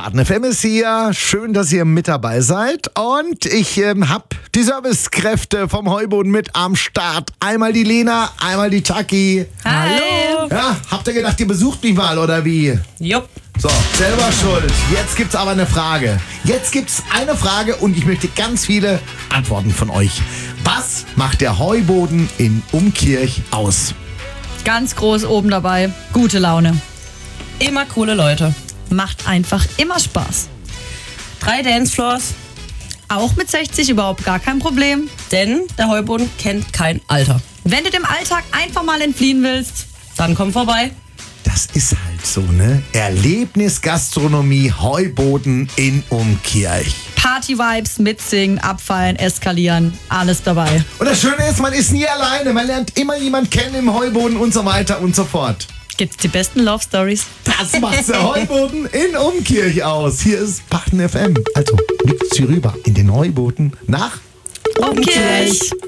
Partner FM ist hier. Schön, dass ihr mit dabei seid. Und ich habe die Servicekräfte vom Heuboden mit am Start. Einmal die Lena, einmal die Taki. Hallo. Ja, habt ihr gedacht, ihr besucht mich mal oder wie? Jupp. So, selber schuld. Jetzt gibt's aber eine Frage. Jetzt gibt's eine Frage und ich möchte ganz viele Antworten von euch. Was macht der Heuboden in Umkirch aus? Ganz groß oben dabei. Gute Laune. Immer coole Leute. Macht einfach immer Spaß. 3 Dancefloors, Auch mit 60 überhaupt gar kein Problem. denn der Heuboden kennt kein Alter. Wenn du dem Alltag einfach mal entfliehen willst, Dann komm vorbei. Das ist halt so, ne? Erlebnisgastronomie Heuboden in Umkirch. Party-Vibes, mitsingen, abfallen, eskalieren, alles dabei. Und das Schöne ist, man ist nie alleine. Man lernt immer jemanden kennen im Heuboden und so weiter und so fort. Gibt's die besten Love-Stories? Das macht der Heuboden in Umkirch aus. Hier ist Partner FM. Also, nichts hier rüber in den Heuboden nach Umkirch.